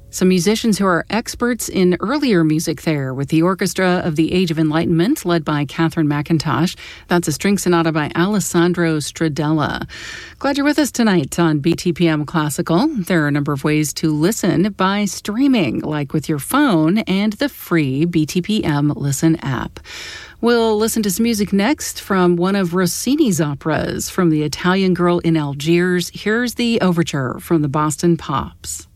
Some musicians who are experts in earlier music there with the Orchestra of the Age of Enlightenment, led by Catherine McIntosh. That's a string sonata by Alessandro Stradella. Glad you're with us tonight on BTPM Classical. There are a number of ways to listen by streaming, like with your phone and the free BTPM Listen app. We'll listen to some music next from one of Rossini's operas from The Italian Girl in Algiers. Here's the overture from the Boston Pops.